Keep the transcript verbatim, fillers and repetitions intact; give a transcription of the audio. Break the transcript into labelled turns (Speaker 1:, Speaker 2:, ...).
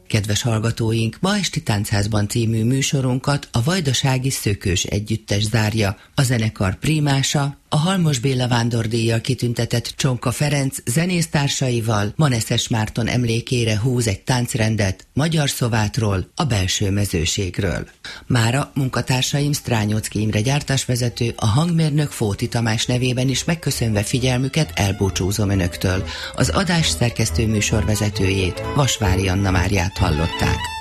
Speaker 1: Kedves hallgatóink, ma esti Táncházban című műsorunkat a Vajdasági Szökős Együttes zárja, a zenekar prímása, a Halmos Béla vándordíjjal kitüntetett Csonka Ferenc zenésztársaival Maneszes Márton emlékére húz egy táncrendet Magyar Szovátról, a belső mezőségről. Mára munkatársaim Strányocki Imre gyártásvezető, a hangmérnök Fóti Tamás nevében is megköszönve figyelmüket elbúcsúzom önöktől. Az adás szerkesztő műsorvezetőjét, Vasvári Anna Máriát hallották.